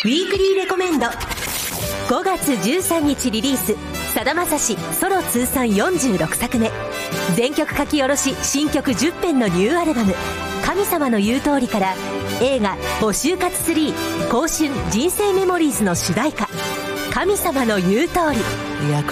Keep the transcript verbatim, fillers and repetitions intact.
ウィークリーレコメンド。ごがつじゅうさんにちリリース、さだまさしソロ通算よんじゅうろくさくめ、全曲書き下ろし新曲じゅっぺんのニューアルバム神様の言う通りから、映画募集活スリー新春人生メモリーズの主題歌神様の言う通り。